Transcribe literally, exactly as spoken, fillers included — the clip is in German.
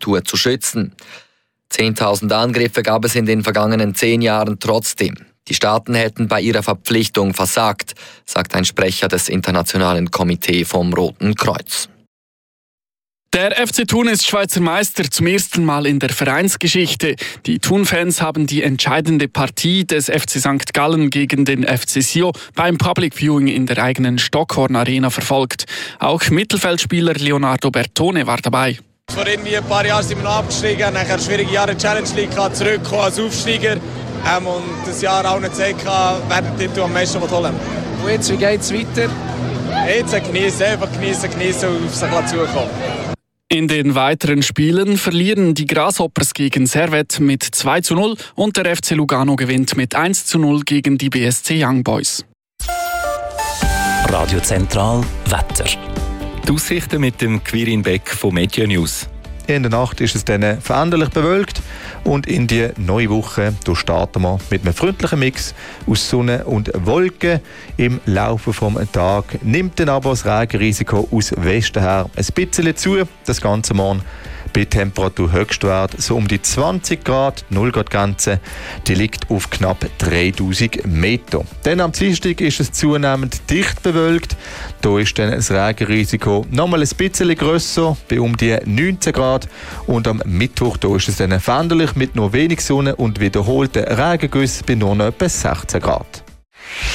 Infrastruktur zu schützen. Zehntausend Angriffe gab es in den vergangenen zehn Jahren trotzdem. Die Staaten hätten bei ihrer Verpflichtung versagt, sagt ein Sprecher des Internationalen Komitees vom Roten Kreuz. Der F C Thun ist Schweizer Meister zum ersten Mal in der Vereinsgeschichte. Die Thun-Fans haben die entscheidende Partie des F C Sankt Gallen gegen den F C Sio beim Public Viewing in der eigenen Stockhorn Arena verfolgt. Auch Mittelfeldspieler Leonardo Bertone war dabei. Vor irgendwie ein paar Jahren sind wir noch abgestiegen, nachher schwierige Jahre in der Challenge League, zurückgekommen als Aufsteiger ähm, und das Jahr auch nicht gesagt, wer den Titel am meisten holen will. Und jetzt, wie geht es weiter? Jetzt genießen, einfach genießen, genießen und auf sich zukommen. In den weiteren Spielen verlieren die Grasshoppers gegen Servette mit zwei zu null und der F C Lugano gewinnt mit eins zu null gegen die B S C Young Boys. Radio Zentral Wetter. Die Aussichten mit dem Quirin Beck von Media News. In der Nacht ist es dann veränderlich bewölkt und in die neue Woche da starten wir mit einem freundlichen Mix aus Sonne und Wolken. Im Laufe des Tages nimmt dann aber das Regenrisiko aus Westen her ein bisschen zu. Das Ganze morgen bei Temperaturhöchstwert so um die zwanzig Grad, null Grad Grenze, die liegt auf knapp dreitausend Meter. Dann am Dienstag ist es zunehmend dicht bewölkt. Da ist dann das Regenrisiko nochmal ein bisschen grösser, bei um die neunzehn Grad. Und am Mittwoch da ist es dann veränderlich mit nur wenig Sonne und wiederholten Regengüssen bei nur noch etwa sechzehn Grad.